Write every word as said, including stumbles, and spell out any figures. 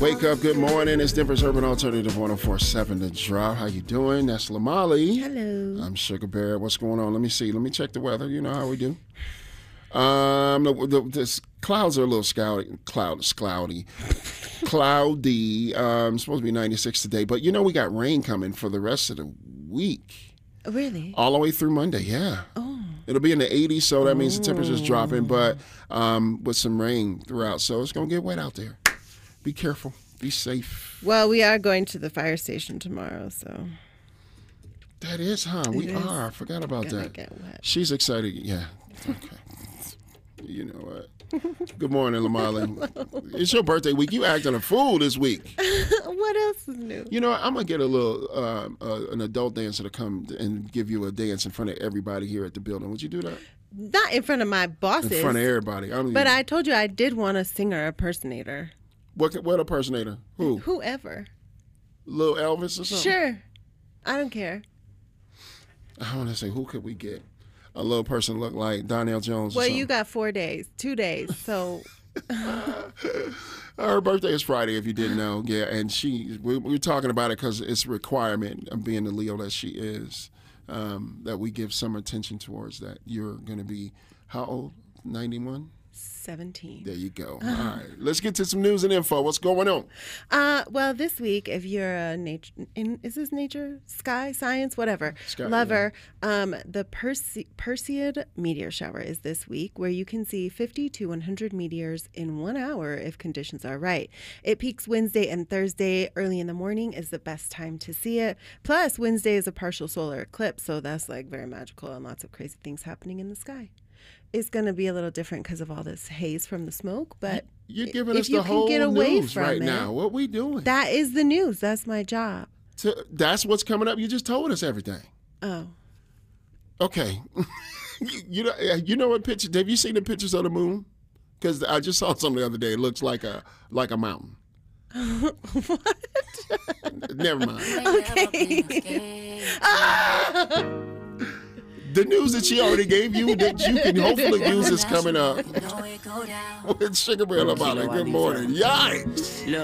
Wake up, good morning. It's Denver's Urban Alternative one oh four point seven The Drop. How you doing? That's Lamali. Hello. I'm Sugar Bear. What's going on? Let me see. Let me check the weather. You know how we do. Um, the, the, the clouds are a little scouty, cloud, cloudy, cloudy. Um, supposed to be ninety-six today, but you know we got rain coming for the rest of the week. Really? All the way through Monday, yeah. Oh. It'll be in the eighties, so that means the temperature's dropping, but um, with some rain throughout, so it's gonna get wet out there. Be careful. Be safe. Well, we are going to the fire station tomorrow, so. That is, huh? We It is. are. I forgot about Gonna that. get wet. She's excited. Yeah. Okay. You know what? Good morning, Lamali. It's your birthday week. You acting a fool this week. What else is new? You know, I'm going to get a little, uh, uh, an adult dancer to come and give you a dance in front of everybody here at the building. Would you do that? Not in front of my bosses. In front of everybody. I don't But even, I told you I did want a singer impersonator. What, what impersonator? Who? Whoever. Little Elvis or something? Sure. I don't care. I want to say, who could we get? A little person look like Donnell Jones or Well, something. you got four days, two days, so. Her birthday is Friday, if you didn't know. Yeah, and she, we, we're talking about it because it's a requirement of being the Leo that she is, um, that we give some attention towards that. You're going to be, how old? ninety-one? seventeen. There you go. All right. Let's get to some news and info. What's going on? Uh, well, this week, if you're a nature, in, is this nature, sky, science, whatever, Sky, lover, um, the Perse- Perseid meteor shower is this week, where you can see fifty to one hundred meteors in one hour if conditions are right. It peaks Wednesday and Thursday. Early in the morning is the best time to see it. Plus, Wednesday is a partial solar eclipse, so that's like very magical and lots of crazy things happening in the sky. It's going to be a little different because of all this haze from the smoke, but You're giving if us you the can whole get away news from right it, now. What we doing? that is the news. That's my job. To, that's what's coming up. You just told us everything. Oh. Okay. you know, you know what picture? Have you seen the pictures of the moon? Because I just saw something the other day. It looks like a like a mountain. What? Never mind. Okay. The news that she already gave you that you can hopefully use is coming up. With Sugar Bear about it. Good morning. Yikes.